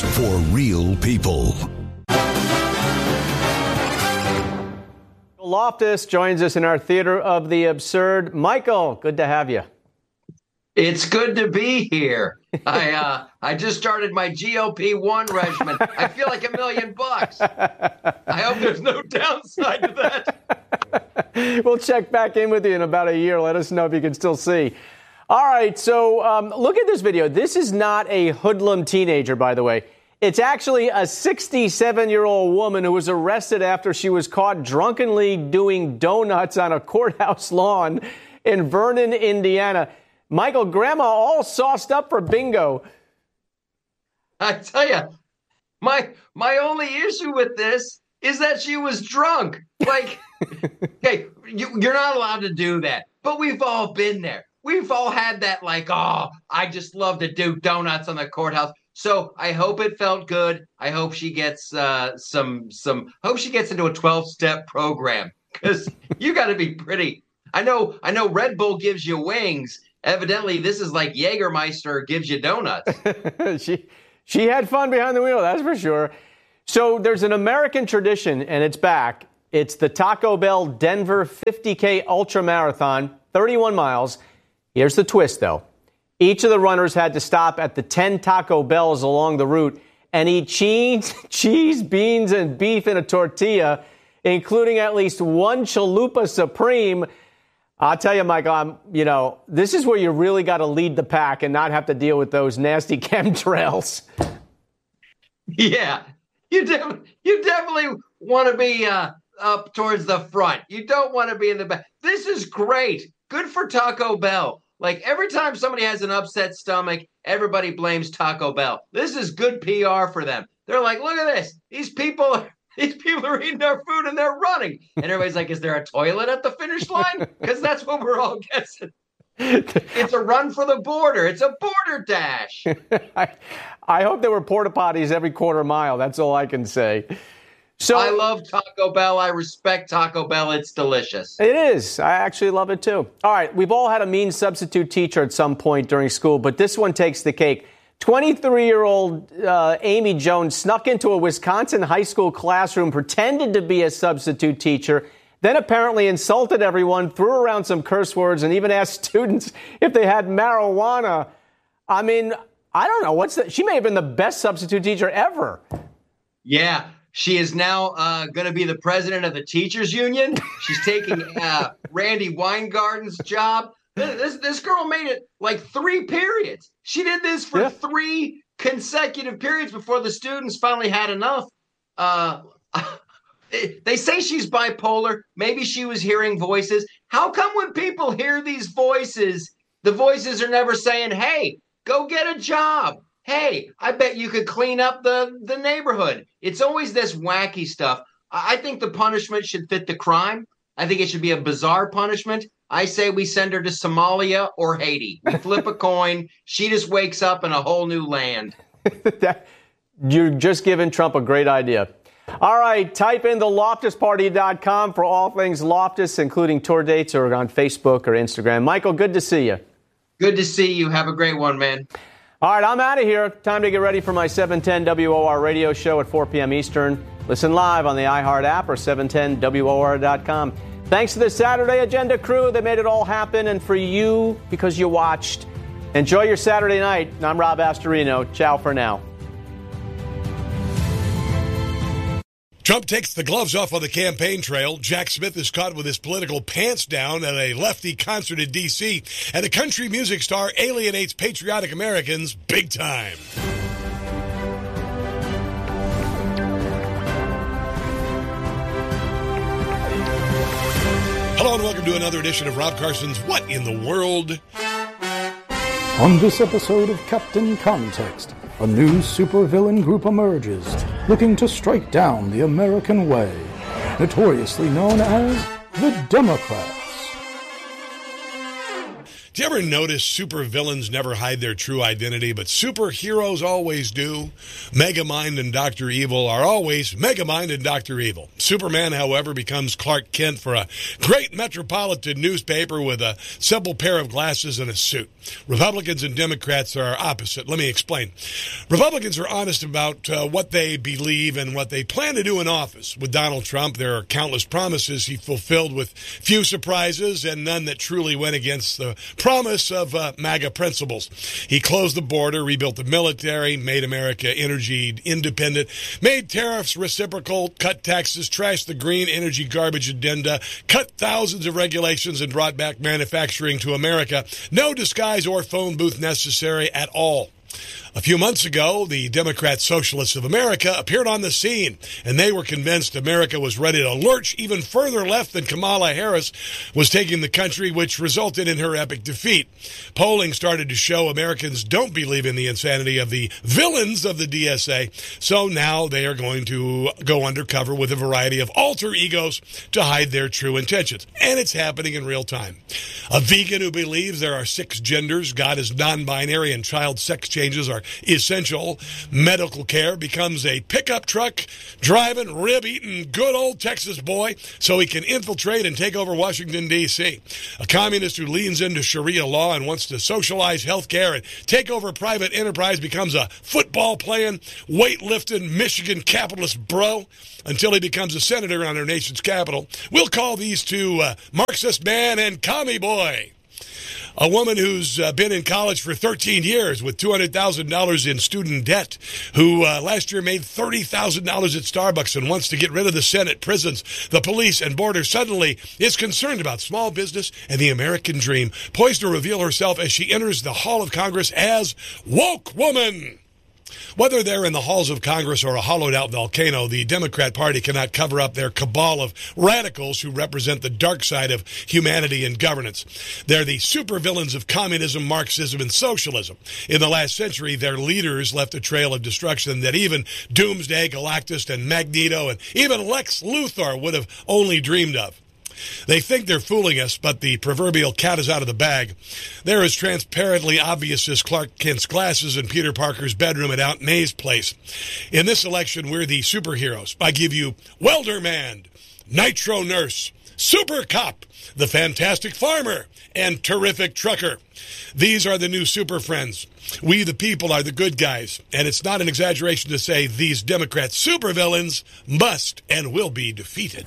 for real people. Loftus joins us in our Theater of the Absurd. Michael, good to have you. It's good to be here. I just started my GLP-1 regimen. I feel like $1 million. I hope there's no downside to that. We'll check back in with you in about a year. Let us know if you can still see. All right, so look at this video. This is not a hoodlum teenager, by the way. It's actually a 67-year-old woman who was arrested after she was caught drunkenly doing donuts on a courthouse lawn in Vernon, Indiana. Michael, Grandma all sauced up for bingo. I tell you, my only issue with this is that she was drunk. Like, hey, you're not allowed to do that. But we've all been there. We've all had that, like, oh, I just love to do donuts on the courthouse. So I hope it felt good. I hope she gets hope she gets into a 12-step program, because you got to be pretty. I know Red Bull gives you wings. Evidently, this is like Jägermeister gives you donuts. She had fun behind the wheel, that's for sure. So there's an American tradition, and it's back. It's the Taco Bell Denver 50K Ultra Marathon, 31 miles. Here's the twist, though. Each of the runners had to stop at the 10 Taco Bells along the route and eat cheese, beans, and beef in a tortilla, including at least one Chalupa Supreme. I'll tell you, Michael, this is where you really got to lead the pack and not have to deal with those nasty chemtrails. Yeah, you definitely want to be up towards the front. You don't want to be in the back. This is great. Good for Taco Bell. Like, every time somebody has an upset stomach, everybody blames Taco Bell. This is good PR for them. They're like, look at this. These people are eating our food and they're running. And everybody's like, is there a toilet at the finish line? Because that's what we're all guessing. It's a run for the border. It's a border dash. I hope there were porta potties every quarter mile. That's all I can say. So I love Taco Bell. I respect Taco Bell. It's delicious. It is. I actually love it, too. All right. We've all had a mean substitute teacher at some point during school, but this one takes the cake. 23-year-old Amy Jones snuck into a Wisconsin high school classroom, pretended to be a substitute teacher, then apparently insulted everyone, threw around some curse words, and even asked students if they had marijuana. I mean, I don't know. She may have been the best substitute teacher ever. Yeah. She is now going to be the president of the teachers union. She's taking Randy Weingarten's job. This girl made it like 3 periods. She did this for 3 consecutive periods before the students finally had enough. They say she's bipolar. Maybe she was hearing voices. How come when people hear these voices, the voices are never saying, hey, go get a job? Hey, I bet you could clean up the neighborhood. It's always this wacky stuff. I think the punishment should fit the crime. I think it should be a bizarre punishment. I say we send her to Somalia or Haiti. We flip a coin. She just wakes up in a whole new land. You're just giving Trump a great idea. All right, type in theloftusparty.com for all things Loftus, including tour dates, or on Facebook or Instagram. Michael, good to see you. Good to see you. Have a great one, man. All right, I'm out of here. Time to get ready for my 710 WOR radio show at 4 p.m. Eastern. Listen live on the iHeart app or 710WOR.com. Thanks to the Saturday Agenda crew that made it all happen, and for you, because you watched. Enjoy your Saturday night. I'm Rob Astorino. Ciao for now. Trump takes the gloves off on the campaign trail. Jack Smith is caught with his political pants down at a lefty concert in D.C. And the country music star alienates patriotic Americans big time. Hello and welcome to another edition of Rob Carson's What in the World? On this episode of Captain Context, a new supervillain group emerges, looking to strike down the American way, notoriously known as the Democrats. Do you ever notice supervillains never hide their true identity, but superheroes always do? Megamind and Dr. Evil are always Megamind and Dr. Evil. Superman, however, becomes Clark Kent for a great metropolitan newspaper with a simple pair of glasses and a suit. Republicans and Democrats are opposite. Let me explain. Republicans are honest about what they believe and what they plan to do in office. With Donald Trump, there are countless promises he fulfilled with few surprises and none that truly went against the promise of MAGA principles. He closed the border, rebuilt the military, made America energy independent, made tariffs reciprocal, cut taxes, trashed the green energy garbage agenda, cut thousands of regulations, and brought back manufacturing to America. No disguise or phone booth necessary at all. A few months ago, the Democrat Socialists of America appeared on the scene, and they were convinced America was ready to lurch even further left than Kamala Harris was taking the country, which resulted in her epic defeat. Polling started to show Americans don't believe in the insanity of the villains of the DSA, so now they are going to go undercover with a variety of alter egos to hide their true intentions. And it's happening in real time. A vegan who believes there are 6 genders, God is non-binary, and child sex changes are essential. Medical care becomes a pickup truck driving, rib-eating, good old Texas boy so he can infiltrate and take over Washington, D.C. A communist who leans into Sharia law and wants to socialize health care and take over private enterprise becomes a football-playing, weightlifting Michigan capitalist bro until he becomes a senator on our nation's capital. We'll call these two Marxist man and commie boy. A woman who's been in college for 13 years with $200,000 in student debt, who last year made $30,000 at Starbucks and wants to get rid of the Senate, prisons, the police, and border, suddenly is concerned about small business and the American dream, poised to reveal herself as she enters the Hall of Congress as Woke Woman. Whether they're in the halls of Congress or a hollowed-out volcano, the Democrat Party cannot cover up their cabal of radicals who represent the dark side of humanity and governance. They're the supervillains of communism, Marxism, and socialism. In the last century, their leaders left a trail of destruction that even Doomsday, Galactus, and Magneto, and even Lex Luthor would have only dreamed of. They think they're fooling us, but the proverbial cat is out of the bag. They're as transparently obvious as Clark Kent's glasses in Peter Parker's bedroom at Aunt May's place. In this election, we're the superheroes. I give you Welder Man, Nitro Nurse, Super Cop, the Fantastic Farmer, and Terrific Trucker. These are the new super friends. We, the people, are the good guys. And it's not an exaggeration to say these Democrat supervillains must and will be defeated.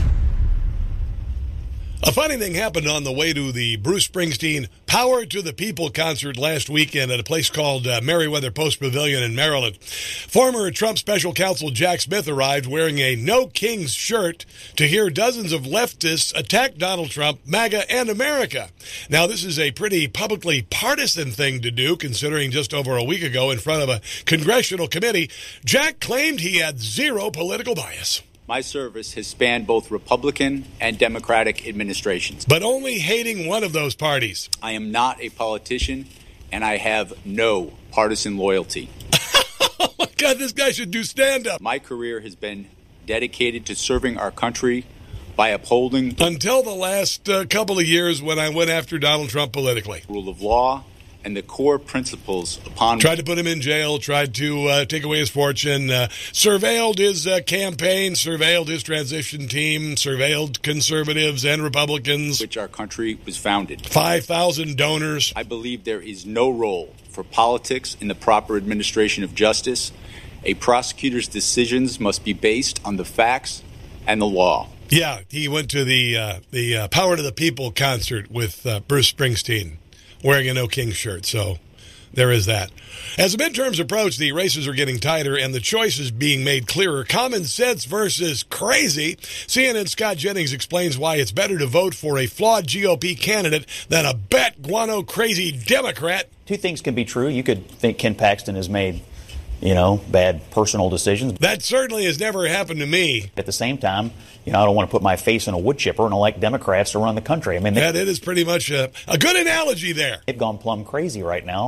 A funny thing happened on the way to the Bruce Springsteen Power to the People concert last weekend at a place called Merriweather Post Pavilion in Maryland. Former Trump special counsel Jack Smith arrived wearing a No Kings shirt to hear dozens of leftists attack Donald Trump, MAGA, and America. Now, this is a pretty publicly partisan thing to do, considering just over a week ago in front of a congressional committee, Jack claimed he had zero political bias. My service has spanned both Republican and Democratic administrations. But only hating one of those parties. I am not a politician, and I have no partisan loyalty. Oh, my God, this guy should do stand-up. My career has been dedicated to serving our country by upholding... Until the last couple of years when I went after Donald Trump politically. ...rule of law and the core principles upon... Tried to put him in jail, tried to take away his fortune, surveilled his campaign, surveilled his transition team, surveilled conservatives and Republicans. ...which our country was founded. 5,000 donors. I believe there is no role for politics in the proper administration of justice. A prosecutor's decisions must be based on the facts and the law. Yeah, he went to the Power to the People concert with Bruce Springsteen, wearing a No King shirt, so there is that. As the midterms approach, the races are getting tighter and the choices being made clearer. Common sense versus crazy. CNN's Scott Jennings explains why it's better to vote for a flawed GOP candidate than a bat guano crazy Democrat. Two things can be true. You could think Ken Paxton has made, bad personal decisions. That certainly has never happened to me. At the same time, I don't want to put my face in a wood chipper and elect Democrats to run the country. I mean, that is pretty much a good analogy there. They've gone plumb crazy right now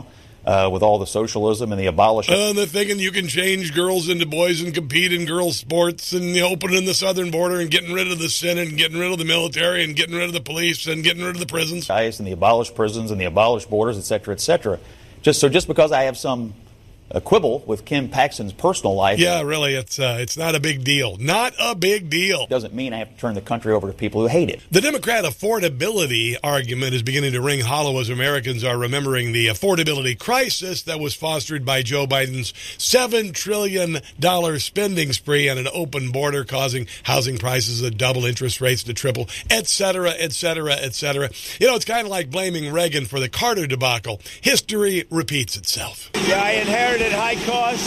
with all the socialism and the abolishment. They're thinking you can change girls into boys and compete in girls' sports and opening the southern border and getting rid of the Senate and getting rid of the military and getting rid of the police and getting rid of the prisons. And the abolished prisons and the abolished borders, et cetera, et cetera. Just because I have some quibble with Ken Paxton's personal life. Yeah, really, it's not a big deal. Not a big deal. Doesn't mean I have to turn the country over to people who hate it. The Democrat affordability argument is beginning to ring hollow as Americans are remembering the affordability crisis that was fostered by Joe Biden's $7 trillion spending spree on an open border, causing housing prices to double, interest rates to triple, et cetera, et cetera, et cetera. It's kind of like blaming Reagan for the Carter debacle. History repeats itself. Yeah, I inherited high costs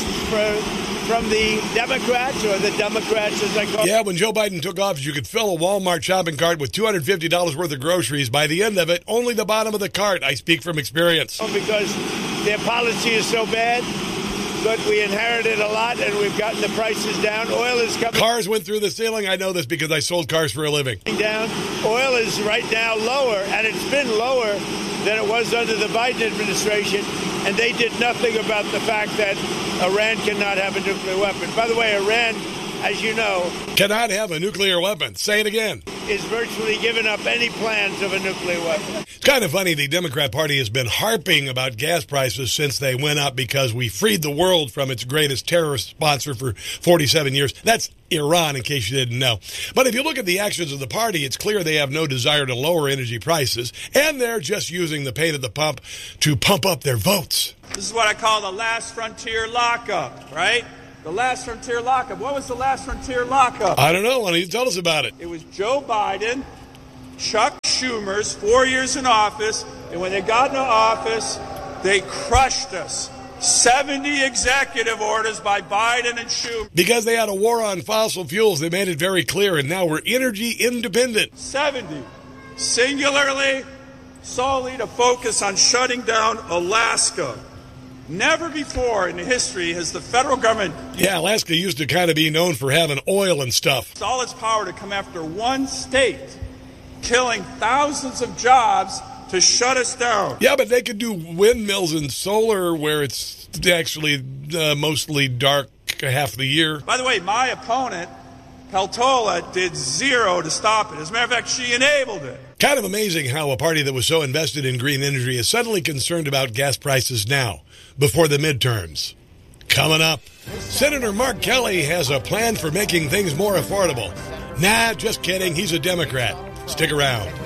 from the Democrats, or the Democrats as I call them. Yeah, when Joe Biden took office, you could fill a Walmart shopping cart with $250 worth of groceries. By the end of it, only the bottom of the cart. I speak from experience. Because their policy is so bad, but we inherited a lot, and we've gotten the prices down. Oil is coming. Cars went through the ceiling. I know this because I sold cars for a living. Down. Oil is right now lower, and it's been lower than it was under the Biden administration, and they did nothing about the fact that Iran cannot have a nuclear weapon. By the way, Iran, as you know, cannot have a nuclear weapon. Say it again. Is virtually given up any plans of a nuclear weapon. It's kind of funny. The Democrat Party has been harping about gas prices since they went up because we freed the world from its greatest terrorist sponsor for 47 years. That's Iran, in case you didn't know. But if you look at the actions of the party, it's clear they have no desire to lower energy prices, and they're just using the pain at the pump to pump up their votes. This is what I call the last frontier lockup, right? The last frontier lockup. What was the last frontier lockup? I don't know. Why don't you tell us about it? It was Joe Biden, Chuck Schumer's 4 years in office, and when they got into office, they crushed us. 70 executive orders by Biden and Schumer. Because they had a war on fossil fuels, they made it very clear, and now we're energy independent. 70. Singularly, solely to focus on shutting down Alaska. Never before in history has the federal government... Yeah, Alaska used to kind of be known for having oil and stuff. It's all its power to come after one state, killing thousands of jobs to shut us down. Yeah, but they could do windmills and solar where it's actually mostly dark half the year. By the way, my opponent, Peltola, did zero to stop it. As a matter of fact, she enabled it. Kind of amazing how a party that was so invested in green energy is suddenly concerned about gas prices now, before the midterms. Coming up, Senator Mark Kelly has a plan for making things more affordable. Nah, just kidding. He's a Democrat. Stick around.